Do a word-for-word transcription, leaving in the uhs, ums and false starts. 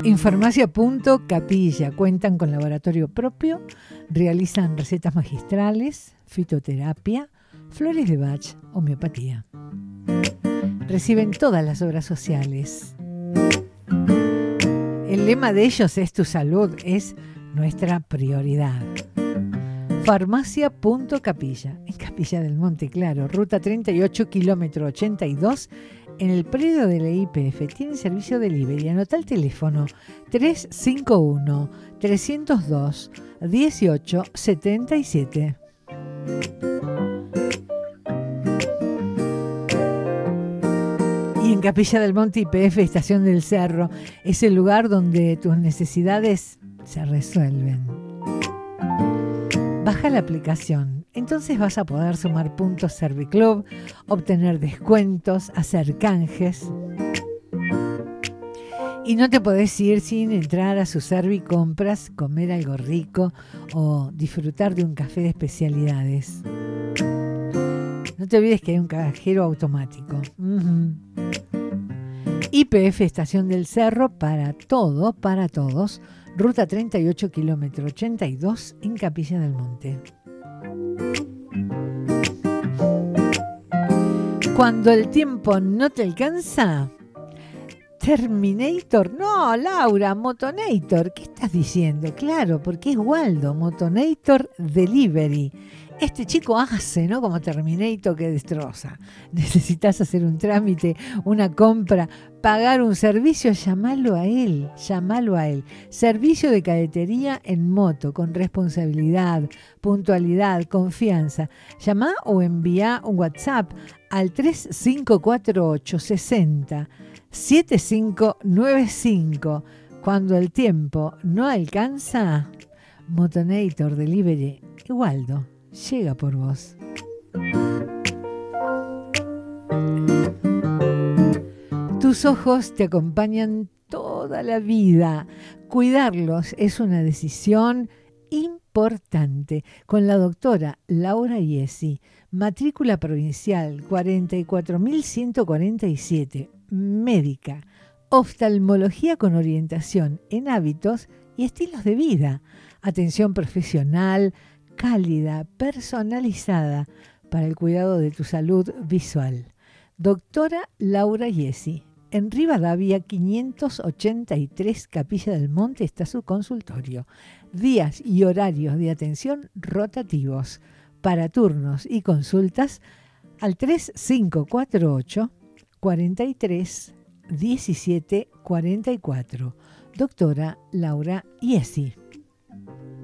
Infarmacia.capilla. Cuentan con laboratorio propio, realizan recetas magistrales, fitoterapia, flores de Bach, homeopatía. Reciben todas las obras sociales. El lema de ellos es: tu salud es nuestra prioridad. Farmacia.capilla, en Capilla del Monte, claro, ruta treinta y ocho, kilómetro ochenta y dos, en el predio de la I P F. Tienen servicio delivery. Anota el teléfono tres cinco uno, tres cero dos, uno ocho siete siete. Y en Capilla del Monte I P F, Estación del Cerro, es el lugar donde tus necesidades se resuelven. Baja la aplicación, entonces vas a poder sumar puntos Serviclub, obtener descuentos, hacer canjes. Y no te podés ir sin entrar a su Servicompras, comer algo rico o disfrutar de un café de especialidades. No te olvides que hay un cajero automático. Uh-huh. I P F Estación del Cerro, para todo, para todos. Ruta treinta y ocho, kilómetro ochenta y dos, en Capilla del Monte. Cuando el tiempo no te alcanza, Terminator. No, Laura, Motonator. ¿Qué estás diciendo? Claro, porque es Waldo, Motonator Delivery. Este chico hace, ¿no? Como Terminator que destroza. Necesitas hacer un trámite, una compra, pagar un servicio, llamalo a él, llamalo a él. Servicio de cadetería en moto, con responsabilidad, puntualidad, confianza. Llama o envía un WhatsApp al tres cinco cuatro ocho, sesenta, setenta y cinco noventa y cinco. Cuando el tiempo no alcanza, Motonator Delivery y Waldo llega por vos. Tus ojos te acompañan toda la vida. Cuidarlos es una decisión importante. Con la doctora Laura Iesi, matrícula provincial cuarenta y cuatro mil ciento cuarenta y siete, médica, oftalmología con orientación en hábitos y estilos de vida, atención profesional, cálida, personalizada para el cuidado de tu salud visual. Doctora Laura Iesi. En Rivadavia quinientos ochenta y tres, Capilla del Monte, está su consultorio. Días y horarios de atención rotativos. Para turnos y consultas al tres cinco cuatro ocho, cuarenta y tres, diecisiete cuarenta y cuatro. Doctora Laura Iesi.